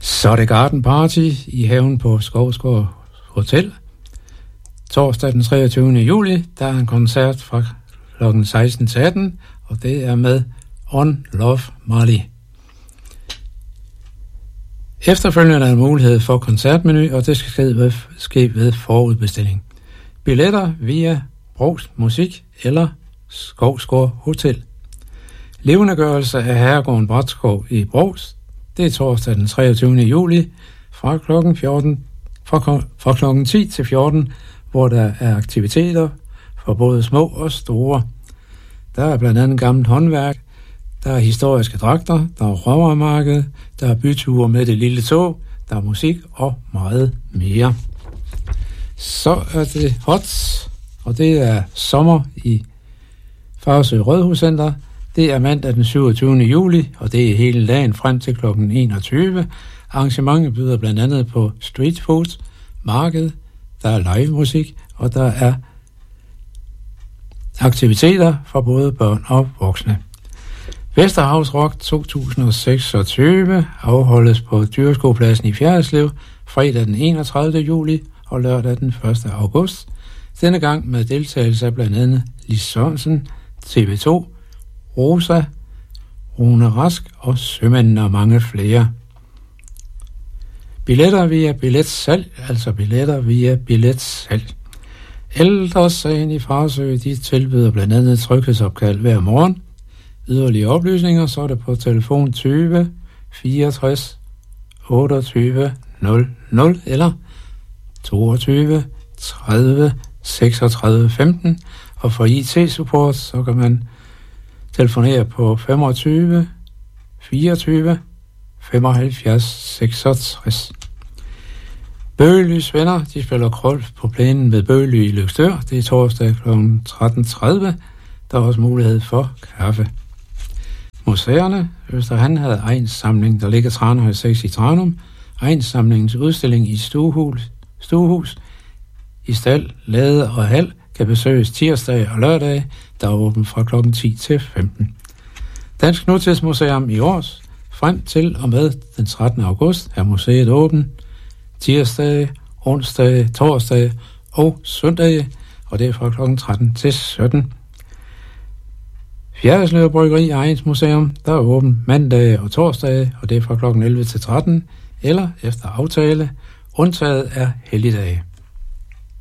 Så er det Garden Party i haven på Skovsgård Hotel. Torsdag den 23. juli, der er en koncert fra kl. 16 til 18, og det er med On Love Marley. Efterfølgende er der mulighed for koncertmenu, og det skal ske ved forudbestilling. Billetter via Brovst Musik eller Skovsgård Hotel. Levendegørelse af Herregården Bratskov i Brovst. Det er torsdag den 23. juli fra klokken 10 til 14, hvor der er aktiviteter for både små og store. Der er blandt andet gammelt håndværk, der er historiske dragter, der er råvarermarked, der er byture med det lille tog, der er musik og meget mere. Så er det hot, og det er sommer i Farsø Rådhuscenter. Det er mandag den 27. juli, og det er hele dagen frem til kl. 21. Arrangementet byder blandt andet på street food, marked, der er live musik, og der er aktiviteter for både børn og voksne. Vesterhavs Rock 2026 afholdes på Dyreskovpladsen i Fjerritslev fredag den 31. juli og lørdag den 1. august. Denne gang med deltagelse af blandt andet Lis Sørensen, TV2, Rosa, Rune Rask og Sømændene og mange flere. Billetter via billetsalg, altså billetter via billetsalg. Ældresagen i Farsø, de tilbyder blandt andet tryghedsopkald hver morgen. Yderligere oplysninger, så er det på telefon 20 64 28 00 eller 22 30 36 15. Og for IT-support, så kan man telefonere på 25 24 75 66. Bøgelys venner, de spiller golf på plænen ved Bøgely i Løgstør. Det er torsdag kl. 13.30. Der er også mulighed for kaffe. Museerne, Østerhan havde egnssamling, der ligger Tranhøj 6 i Tranum. Egnssamlingens udstilling i stuehus i stald, lade og hal kan besøges tirsdag og lørdag, der er åbent fra kl. 10 til 15. Dansk Nutidsmuseum i Års, frem til og med den 13. august er museet åbent tirsdag, onsdag, torsdag og søndag, og det er fra kl. 13 til 17. Fjerritslev Bryggeri Egnsmuseum, der er åbent mandag og torsdag, og det er fra kl. 11 til 13, eller efter aftale, undtaget er helligdage.